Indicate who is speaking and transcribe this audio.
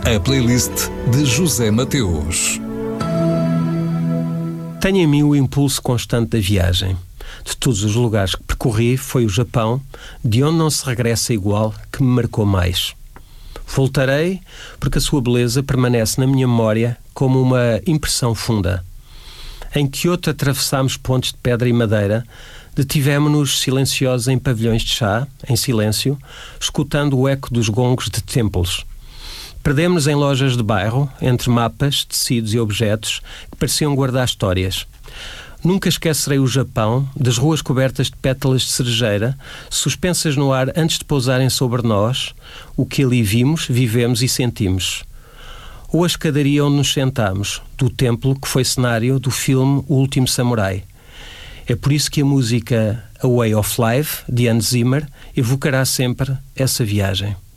Speaker 1: A playlist de José Mateus.
Speaker 2: Tenho em mim o impulso constante da viagem. De todos os lugares que percorri, foi o Japão, de onde não se regressa igual, que me marcou mais. Voltarei porque a sua beleza permanece na minha memória como uma impressão funda. Em Kyoto atravessámos pontes de pedra e madeira, detivemo-nos silenciosos em pavilhões de chá, em silêncio, escutando o eco dos gongos de templos. Perdemos-nos em lojas de bairro, entre mapas, tecidos e objetos que pareciam guardar histórias. Nunca esquecerei o Japão, das ruas cobertas de pétalas de cerejeira, suspensas no ar antes de pousarem sobre nós, o que ali vimos, vivemos e sentimos. Ou a escadaria onde nos sentámos, do templo que foi cenário do filme O Último Samurai. É por isso que a música A Way of Life, de Hans Zimmer, evocará sempre essa viagem.